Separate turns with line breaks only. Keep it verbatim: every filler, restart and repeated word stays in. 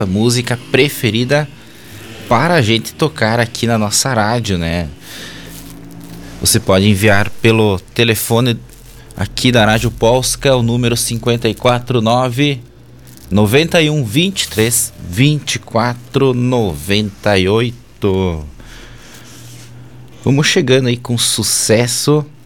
a música preferida para a gente tocar aqui na nossa rádio, né? Você pode enviar pelo telefone aqui da Rádio Polska, o número cinco quatro nove, nove um, dois três, vinte e quatro noventa e oito. Vamos chegando aí com sucesso